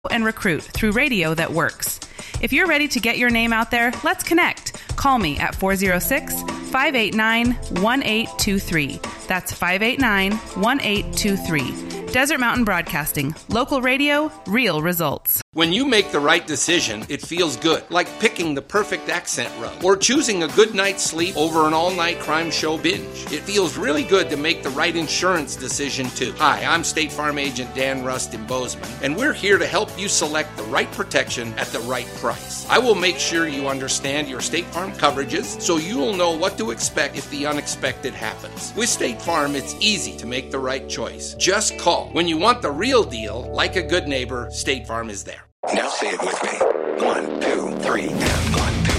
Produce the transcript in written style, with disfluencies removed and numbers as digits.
and recruit through radio that works. If you're ready to get your name out there, let's connect. Call me at 406-589-1823. That's 589-1823. Desert Mountain Broadcasting. Local radio, real results. When you make the right decision, it feels good, like picking the perfect accent rug or choosing a good night's sleep over an all-night crime show binge. It feels really good to make the right insurance decision, too. Hi, I'm State Farm Agent Dan Rust in Bozeman, and we're here to help you select the right protection at the right price. I will make sure you understand your State Farm coverages so you'll know what to expect if the unexpected happens. With State Farm, it's easy to make the right choice. Just call. When you want the real deal, like a good neighbor, State Farm is there. Now say it with me. 1, 2, 3, and 1, 2.